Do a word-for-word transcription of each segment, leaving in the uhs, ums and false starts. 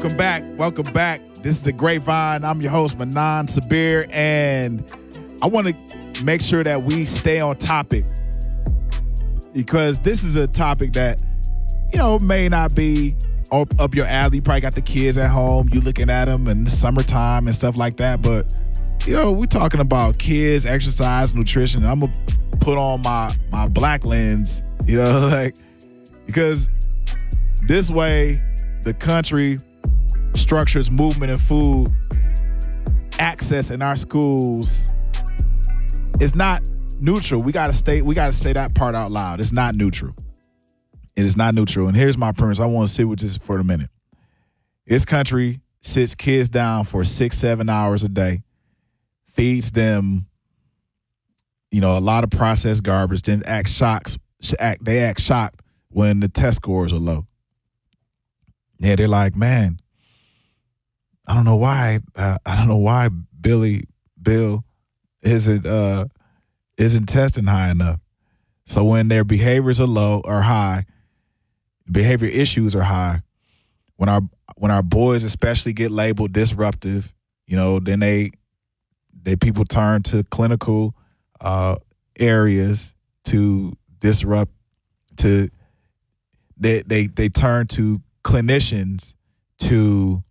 welcome back. Welcome back. This is The Grapevine. I'm your host, Manan Sabir, and I want to make sure that we stay on topic because this is a topic that, you know, may not be up, up your alley. You probably got the kids at home. You looking at them in the summertime and stuff like that. But, you know, we're talking about kids, exercise, nutrition. I'm going to put on my, my black lens, you know, like, because this way the country structures movement and food access in our schools is not neutral. We gotta stay, we gotta say that part out loud. It's not neutral. It is not neutral. And here's my premise. I want to sit with this for a minute. This country sits kids down for six, seven hours a day, feeds them, you know, a lot of processed garbage, then act shocks, act, they act shocked when the test scores are low. Yeah, they're like, man, I don't know why. Uh, I don't know why Billy Bill isn't uh, isn't testing high enough. So when their behaviors are low or high, behavior issues are high. When our when our boys especially get labeled disruptive, you know, then they they people turn to clinical uh, areas to disrupt. To they they they turn to clinicians to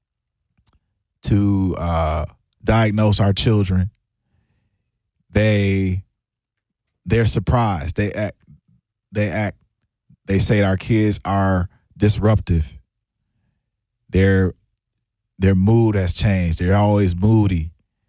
to uh, diagnose our children. They they're surprised. They act they act they say our kids are disruptive. Their their mood has changed. They're always moody.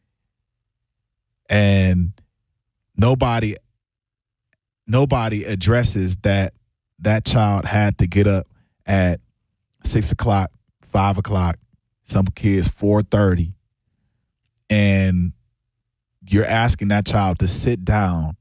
And nobody nobody addresses that that child had to get up at six o'clock, five o'clock, some kids four thirty, and you're asking that child to sit down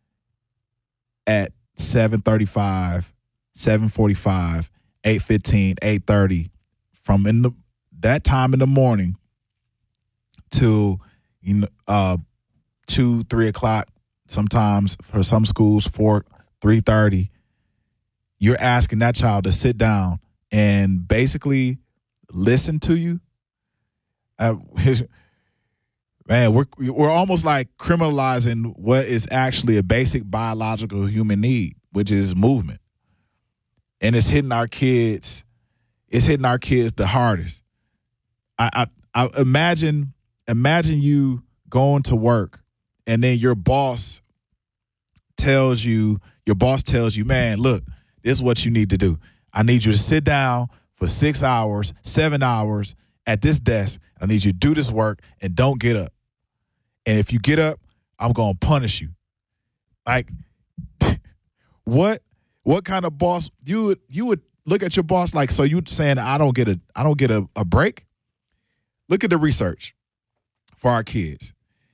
at seven thirty-five, seven forty-five, eight fifteen, eight thirty, from in the that time in the morning to you know uh two, three o'clock. Sometimes for some schools, four, three thirty. You're asking that child to sit down and basically listen to you. Uh, man, we're we're almost like criminalizing what is actually a basic biological human need, which is movement, and it's hitting our kids. It's hitting our kids the hardest. I I, I imagine imagine you going to work. And then your boss tells you, your boss tells you, man, look, this is what you need to do. I need you to sit down for six hours, seven hours at this desk. I need you to do this work and don't get up. And if you get up, I'm going to punish you. Like, what what kind of boss? You would you would look at your boss like, so you saying I don't get a I don't get a, a break? Look at the research for our kids.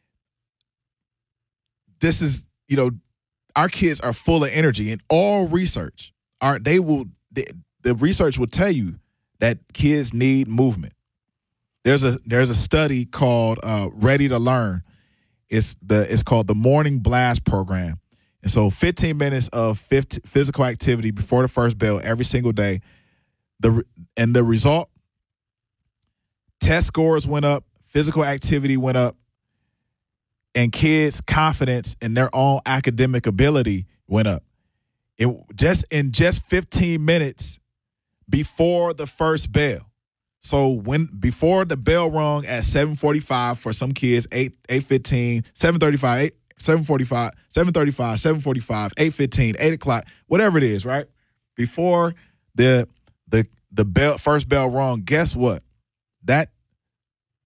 This is, you know, our kids are full of energy, and all research are they will the, the research will tell you that kids need movement. There's a there's a study called uh, Ready to Learn. It's the it's called the Morning Blast Program, and so fifteen minutes of physical activity before the first bell every single day. The and the result: test scores went up, physical activity went up. And kids' confidence in their own academic ability went up. It just in just fifteen minutes before the first bell. So when before the bell rung at seven forty-five for some kids, eight eight fifteen, seven thirty-five, eight, seven forty-five, seven thirty-five, seven forty-five, eight fifteen, eight o'clock, whatever it is, right? Before the the the bell first bell rung, guess what? That